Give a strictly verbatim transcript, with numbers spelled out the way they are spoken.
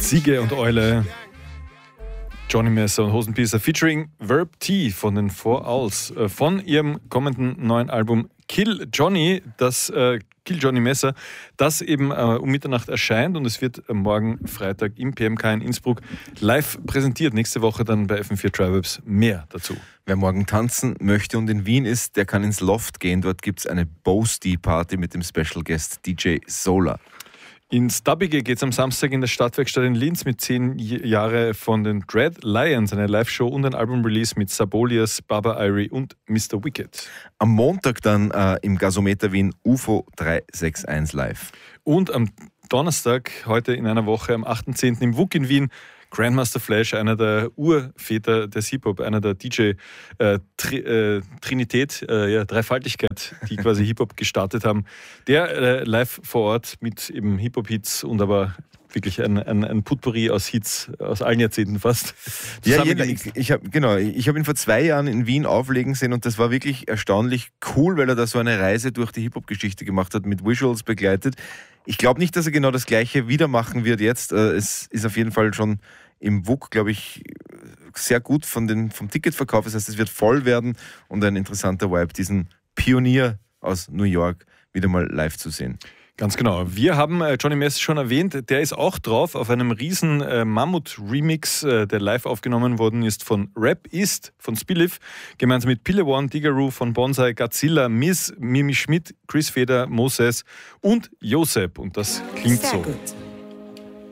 Ziege und Eule, Johnny Messer und Hosenpiecer featuring Verb T von den Four Owls äh, von ihrem kommenden neuen Album Kill Johnny, das äh, Kill Johnny Messer, das eben äh, um Mitternacht erscheint und es wird äh, morgen Freitag im P M K in Innsbruck live präsentiert. Nächste Woche dann bei F M vier Triwebs mehr dazu. Wer morgen tanzen möchte und in Wien ist, der kann ins Loft gehen. Dort gibt es eine Boasty-Party mit dem Special Guest D J Solar. Ins Dubbige geht es am Samstag in der Stadtwerkstatt in Linz mit zehn Jahre von den Dread Lions, eine Live-Show und ein Album-Release mit Sabolias, Baba Irie und Mister Wicked. Am Montag dann äh, im Gasometer Wien U F O drei sechs eins live. Und am Donnerstag, heute in einer Woche, am achten zehnten im W U K in Wien, Grandmaster Flash, einer der Urväter des Hip-Hop, einer der D J äh, Tri- äh, Trinität, äh, ja, Dreifaltigkeit, die quasi Hip-Hop gestartet haben, der äh, live vor Ort mit eben Hip-Hop-Hits und aber wirklich ein, ein, ein Potpourri aus Hits aus allen Jahrzehnten fast. Ja, jeder, ich, ich habe genau, ich habe ihn vor zwei Jahren in Wien auflegen sehen und das war wirklich erstaunlich cool, weil er da so eine Reise durch die Hip-Hop-Geschichte gemacht hat, mit Visuals begleitet. Ich glaube nicht, dass er genau das Gleiche wieder machen wird jetzt. Es ist auf jeden Fall schon im W U K, glaube ich, sehr gut von den, vom Ticketverkauf. Das heißt, es wird voll werden und ein interessanter Vibe, diesen Pionier aus New York wieder mal live zu sehen. Ganz genau. Wir haben äh, Johnny Messer schon erwähnt, der ist auch drauf auf einem riesen äh, Mammut-Remix, äh, der live aufgenommen worden ist von Rap Ist, von Spiliff, gemeinsam mit Pille One, Diggeroo von Bonsai, Godzilla, Miss, Mimi Schmidt, Chris Feder, Moses und Josep. Und das klingt Sehr so. gut.